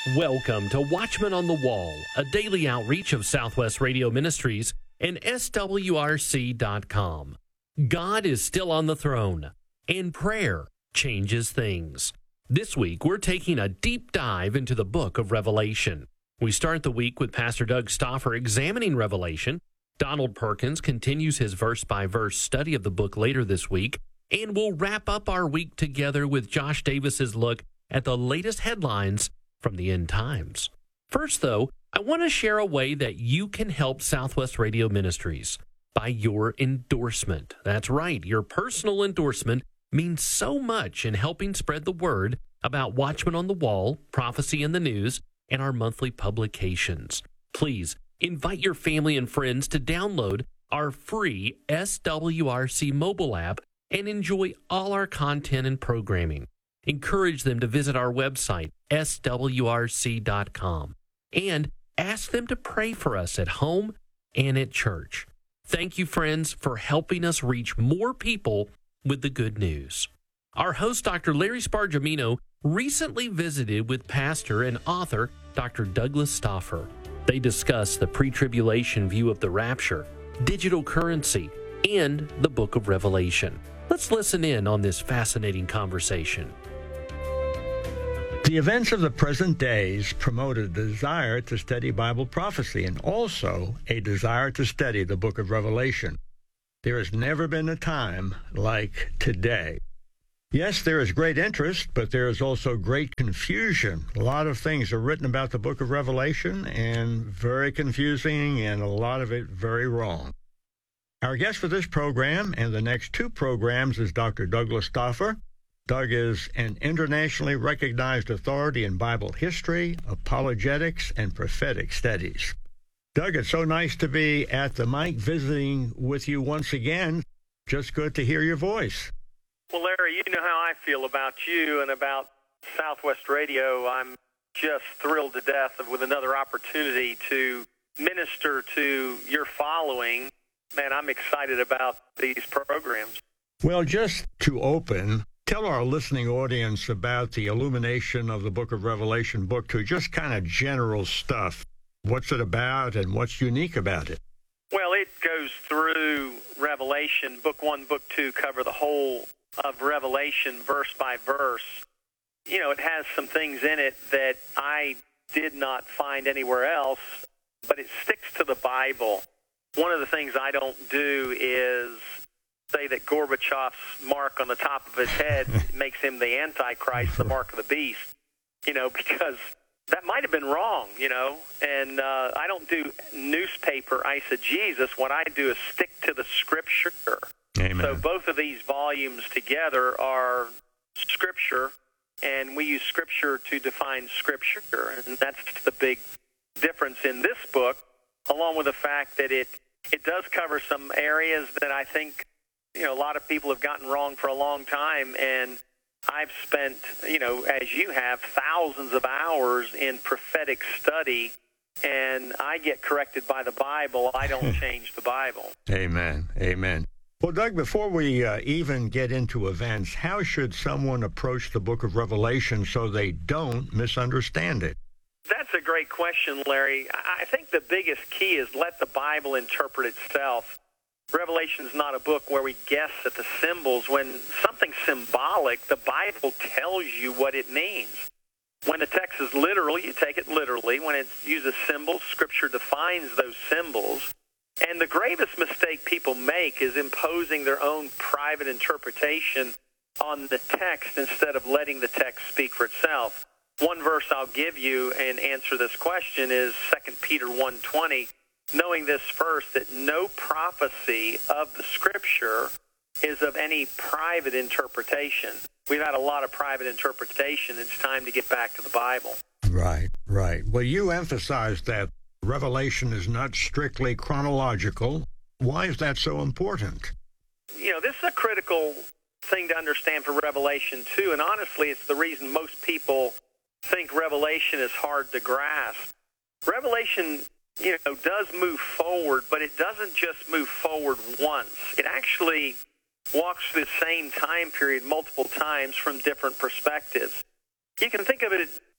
Welcome to Watchman on the Wall, a daily outreach of Southwest Radio Ministries and SWRC.com. God is still on the throne, and prayer changes things. This week, we're taking a deep dive into the book of Revelation. We start the week with Pastor Doug Stauffer examining Revelation. Donald Perkins continues his verse-by-verse study of the book later this week, and we'll wrap up our week together with Josh Davis's look at the latest headlines from the end times. First, though, I want to share a way that you can help Southwest Radio Ministries by your endorsement. That's right, your personal endorsement means so much in helping spread the word about Watchman on the Wall, Prophecy in the News, and our monthly publications. Please invite your family and friends to download our free SWRC mobile app and enjoy all our content and programming. Encourage them to visit our website, swrc.com, and ask them to pray for us at home and at church. Thank you, friends, for helping us reach more people with the good news. Our host, Dr. Larry Spargimino, recently visited with pastor and author Dr. Douglas Stauffer. They discussed the pre-tribulation view of the rapture, digital currency, and the book of Revelation. Let's listen in on this fascinating conversation. The events of the present days promote a desire to study Bible prophecy and also a desire to study the book of Revelation. There has never been a time like today. Yes, there is great interest, but there is also great confusion. A lot of things are written about the book of Revelation and very confusing and a lot of it very wrong. Our guest for this program and the next two programs is Dr. Douglas Stauffer. Doug is an internationally recognized authority in Bible history, apologetics, and prophetic studies. Doug, it's so nice to be at the mic visiting with you once again. Just good to hear your voice. Well, Larry, you know how I feel about you and about Southwest Radio. I'm just thrilled to death with another opportunity to minister to your following. Man, I'm excited about these programs. Well, just to open, tell our listening audience about the illumination of the Book of Revelation, Book 2, just kind of general stuff. What's it about and what's unique about it? Well, it goes through Revelation. Book 1, Book 2 cover the whole of Revelation verse by verse. You know, it has some things in it that I did not find anywhere else, but it sticks to the Bible. One of the things I don't do is say that Gorbachev's mark on the top of his head makes him the Antichrist, the mark of the beast, you know, because that might have been wrong, you know, and I don't do newspaper eisegesis. What I do is stick to the Scripture. Amen. So both of these volumes together are Scripture, and we use Scripture to define Scripture, and that's the big difference in this book, along with the fact that it does cover some areas that I think, you know, a lot of people have gotten wrong for a long time, and I've spent, you know, as you have, thousands of hours in prophetic study, and I get corrected by the Bible. I don't change the Bible. Amen. Amen. Well, Doug, before we even get into events, how should someone approach the book of Revelation so they don't misunderstand it? That's a great question, Larry. I think the biggest key is let the Bible interpret itself. Revelation is not a book where we guess at the symbols. When something's symbolic, the Bible tells you what it means. When the text is literal, you take it literally. When it uses symbols, Scripture defines those symbols. And the gravest mistake people make is imposing their own private interpretation on the text instead of letting the text speak for itself. One verse I'll give you and answer this question is 2 Peter 1:20. Knowing this first, that no prophecy of the Scripture is of any private interpretation. We've had a lot of private interpretation. It's time to get back to the Bible. Right, right. Well, you emphasized that Revelation is not strictly chronological. Why is that so important? You know, this is a critical thing to understand for Revelation, too, and honestly, it's the reason most people think Revelation is hard to grasp. Revelation, you know, does move forward, but it doesn't just move forward once. It actually walks through the same time period multiple times from different perspectives. You can think of it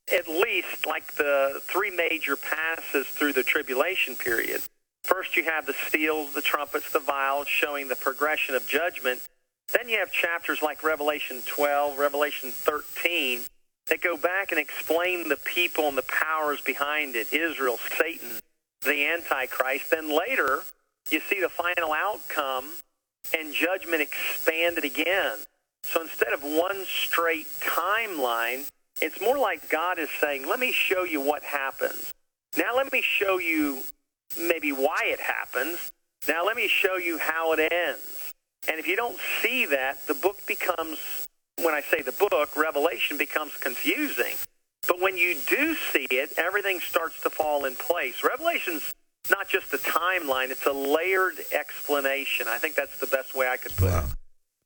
at least like the three major passes through the tribulation period. First, you have the seals, the trumpets, the vials, showing the progression of judgment. Then you have chapters like Revelation 12, Revelation 13, that go back and explain the people and the powers behind it, Israel, Satan, the Antichrist. Then later, you see the final outcome and judgment expanded again. So instead of one straight timeline, it's more like God is saying, let me show you what happens. Now let me show you maybe why it happens. Now let me show you how it ends. And if you don't see that, the book becomes, when I say the book, Revelation becomes confusing. But when you do see it, everything starts to fall in place. Revelation's not just a timeline, it's a layered explanation. I think that's the best way I could put it.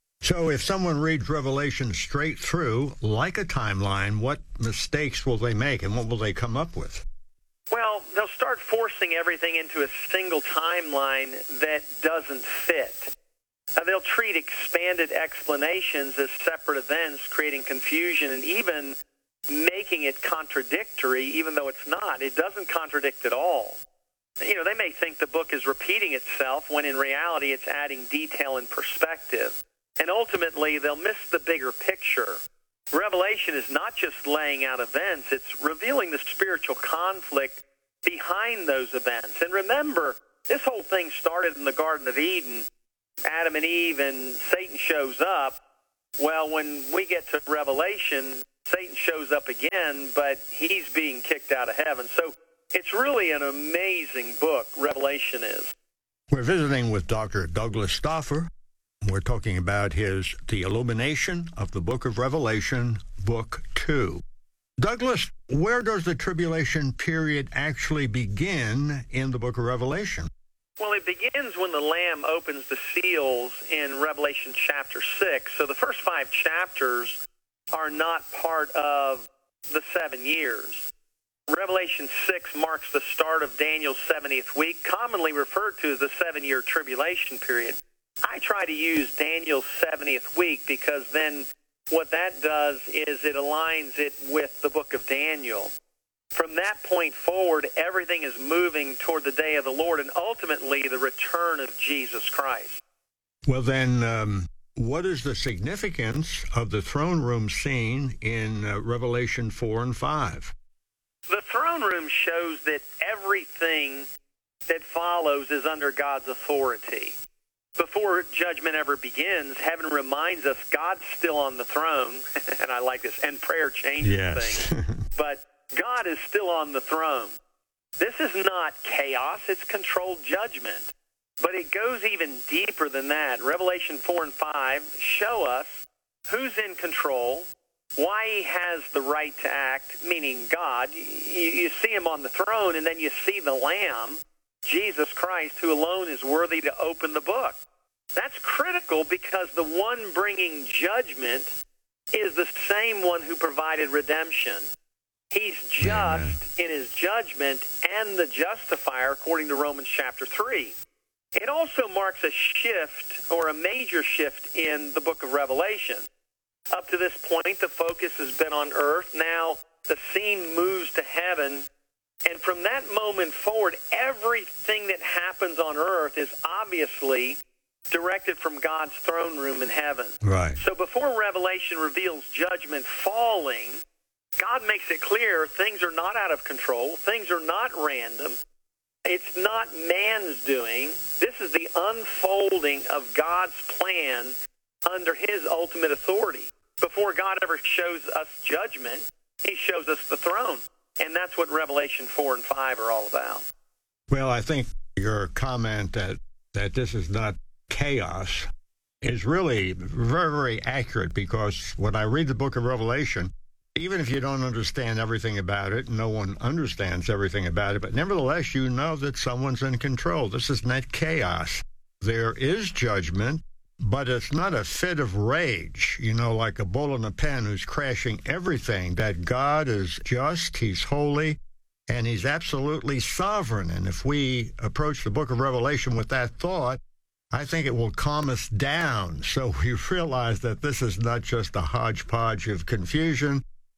So if someone reads Revelation straight through, like a timeline, what mistakes will they make and what will they come up with? Well, they'll start forcing everything into a single timeline that doesn't fit. They'll treat expanded explanations as separate events, creating confusion and even making it contradictory, even though it's not. It doesn't contradict at all. You know, they may think the book is repeating itself when in reality it's adding detail and perspective. And ultimately, they'll miss the bigger picture. Revelation is not just laying out events, it's revealing the spiritual conflict behind those events. And remember, this whole thing started in the Garden of Eden. Adam and Eve and Satan shows up. Well, when we get to Revelation, Satan shows up again, but he's being kicked out of heaven. So it's really an amazing book, Revelation is. We're visiting with Dr. Douglas Stauffer. We're talking about The Illumination of the Book of Revelation, Book 2. Douglas, where does the tribulation period actually begin in the book of Revelation? Well, it begins when the Lamb opens the seals in Revelation chapter 6. So the first 5 chapters are not part of the 7 years. Revelation 6 marks the start of Daniel's 70th week, commonly referred to as the 7-year tribulation period. I try to use Daniel's 70th week because then what that does is it aligns it with the book of Daniel. From that point forward, everything is moving toward the day of the Lord and ultimately the return of Jesus Christ. Well, then, what is the significance of the throne room scene in Revelation 4 and 5? The throne room shows that everything that follows is under God's authority. Before judgment ever begins, heaven reminds us God's still on the throne, and I like this, and prayer changes things, but God is still on the throne. This is not chaos, it's controlled judgment, but it goes even deeper than that. Revelation 4 and 5 show us who's in control, why he has the right to act, meaning God. You see him on the throne, and then you see the Lamb, Jesus Christ, who alone is worthy to open the book. That's critical because the one bringing judgment is the same one who provided redemption. He's just in his judgment and the justifier, according to Romans chapter 3. It also marks a shift or a major shift in the book of Revelation. Up to this point, the focus has been on earth. Now the scene moves to heaven. And from that moment forward, everything that happens on earth is obviously directed from God's throne room in heaven. Right. So before Revelation reveals judgment falling, God makes it clear things are not out of control. Things are not random. It's not man's doing. This is the unfolding of God's plan under his ultimate authority. Before God ever shows us judgment, he shows us the throne. And that's what Revelation 4 and 5 are all about. Well, I think your comment that this is not chaos is really very, very accurate, because when I read the book of Revelation, even if you don't understand everything about it, no one understands everything about it, but nevertheless, you know that someone's in control. This is not chaos. There is judgment, but it's not a fit of rage, like a bull in a pen who's crashing everything. That God is just, he's holy, and he's absolutely sovereign. And if we approach the book of Revelation with that thought, I think it will calm us down, so we realize that this is not just a hodgepodge of confusion,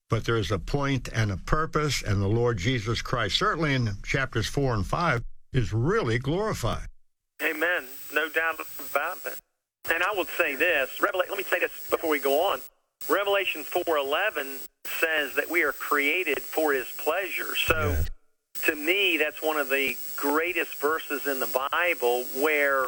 but there's a point and a purpose, and the Lord Jesus Christ, certainly in chapters 4 and 5, is really glorified. Amen. No doubt about it. And I would say this. Let me say this before we go on. Revelation 4:11 says that we are created for his pleasure. So Yes. to me, that's one of the greatest verses in the Bible where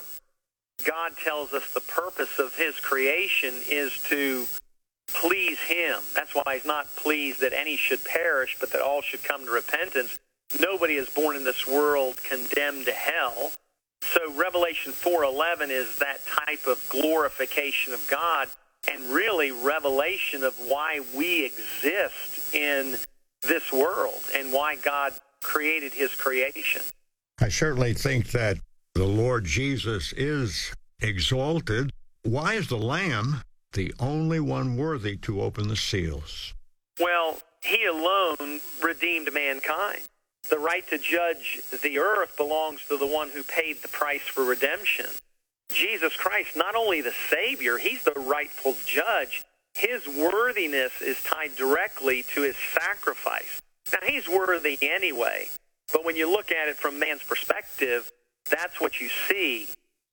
God tells us the purpose of his creation is to please him. That's why he's not pleased that any should perish, but that all should come to repentance. Nobody is born in this world condemned to hell. So Revelation 4:11 is that type of glorification of God and really revelation of why we exist in this world and why God created his creation. I certainly think that the Lord Jesus is exalted. Why is the Lamb the only one worthy to open the seals? Well, he alone redeemed mankind. The right to judge the earth belongs to the one who paid the price for redemption. Jesus Christ, not only the Savior, he's the rightful judge. His worthiness is tied directly to his sacrifice. Now, he's worthy anyway, but when you look at it from man's perspective, that's what you see.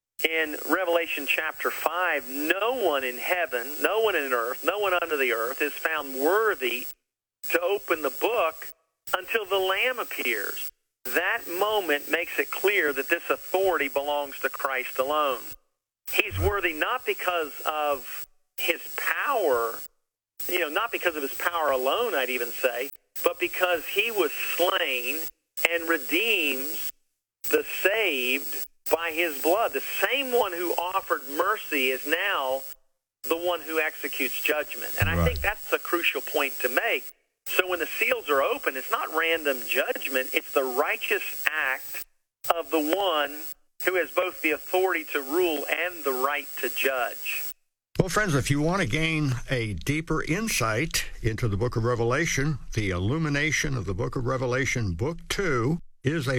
In Revelation chapter 5, no one in heaven, no one in earth, no one under the earth is found worthy to open the book until the Lamb appears. That moment makes it clear that this authority belongs to Christ alone. He's worthy not because of his power, not because of his power alone, I'd even say, but because he was slain and redeems the saved by his blood. The same one who offered mercy is now the one who executes judgment. And I think that's a crucial point to make. So when the seals are open, it's not random judgment. It's the righteous act of the one who has both the authority to rule and the right to judge. Well, friends, if you want to gain a deeper insight into the book of Revelation, the Illumination of the book of Revelation, Book 2, is a